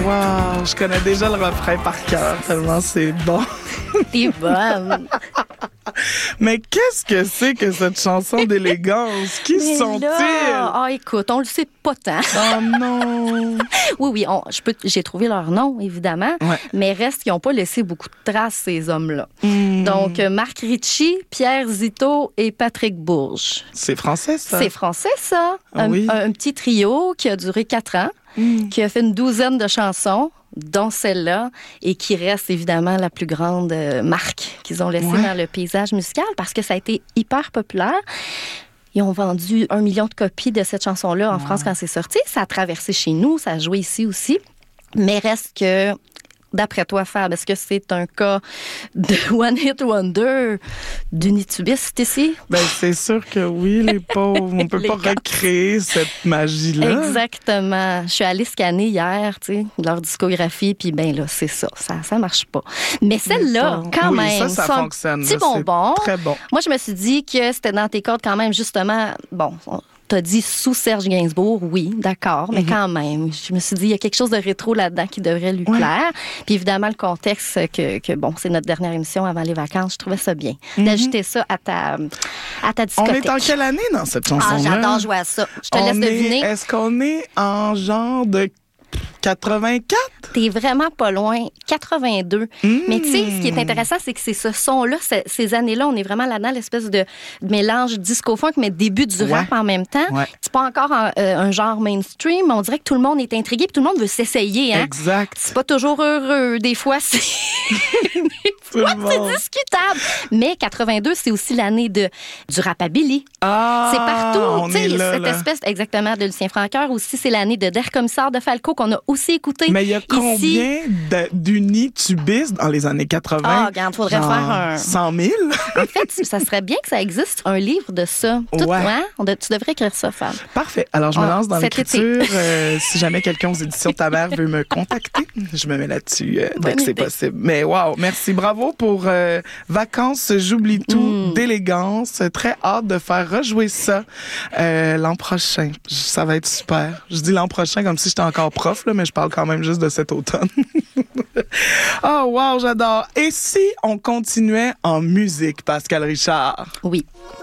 Wow, je connais déjà le refrain par cœur, tellement c'est bon. T'es bonne. Mais qu'est-ce que c'est que cette chanson d'élégance? Qui Mais sont-ils? là, ah, écoute, on le sait pas tant. Oh non! Oui, j'ai trouvé leur nom, évidemment, Ouais. mais reste qu'ils n'ont pas laissé beaucoup de traces, ces hommes-là. Donc, Marc Ritchie, Pierre Zito et Patrick Bourges. C'est français, ça? C'est français, ça. Ah oui? Un petit trio qui a duré 4 ans, qui a fait une 12aine de chansons, dont celle-là, et qui reste évidemment la plus grande marque qu'ils ont laissée dans le paysage musical parce que ça a été hyper populaire. Ils ont vendu 1 million de copies de cette chanson-là en France quand c'est sorti. Ça a traversé chez nous, ça a joué ici aussi. Mais reste que, d'après toi, Fab, est-ce que c'est un cas de One Hit Wonder d'unitubiste ici? Ben, c'est sûr que oui, les pauvres. On peut Les pas gars. recréer cette magie-là. Exactement. Je suis allée scanner hier, tu sais, leur discographie, puis ben là, c'est ça. Ça marche pas. Mais celle-là, quand Oui, même, ça sont un fonctionne. petit là, c'est bonbon. Très bon. Moi, je me suis dit que c'était dans tes cordes quand même, justement, bon... T'as dit sous Serge Gainsbourg, oui, d'accord, mais quand même, je me suis dit, il y a quelque chose de rétro là-dedans qui devrait lui plaire. Puis évidemment, le contexte que bon, c'est notre dernière émission avant les vacances, je trouvais ça bien. D'ajouter ça à ta On discothèque. est en quelle année dans cette Ah, chanson-là? j'adore jouer à ça. Je te laisse deviner. Est-ce qu'on est en genre de 84? T'es vraiment pas loin. 82. Mais tu sais, ce qui est intéressant, c'est que c'est ce son-là, ces années-là, on est vraiment là-dedans, l'espèce de mélange disco-funk, mais début du rap en même temps. Ouais. C'est pas encore un genre mainstream, mais on dirait que tout le monde est intrigué, puis tout le monde veut s'essayer. Hein? Exact. C'est pas toujours heureux. Des fois, c'est... Tout le c'est monde. discutable. Mais 82, c'est aussi l'année du rapabilly. Ah, C'est partout. on Tu sais, est là, cette là. espèce, exactement, de Lucien Francoeur aussi. C'est l'année de Der Commissaire de Falco qu'on a aussi écouté. Mais il y a ici. combien d'unitubistes dans les années 80? Ah, regarde, faudrait Genre faire un... 100 000? En fait, ça serait bien que ça existe, un livre de ça. Tout, Ouais. hein? Tu devrais écrire ça, Fab. Parfait. Alors, je me Ah, lance dans cet l'écriture. Si jamais quelqu'un aux éditions Ta Mère veut me contacter, je me mets là-dessus dès Bonne que c'est idée. possible. Mais wow, merci. Bravo pour Vacances, j'oublie tout, d'élégance. Très hâte de faire rejouer ça l'an prochain. Ça va être super. Je dis l'an prochain comme si j'étais encore prof, là, mais je parle quand même juste de cet automne. Oh, wow, j'adore. Et si on continuait en musique, Pascal Richard? Oui.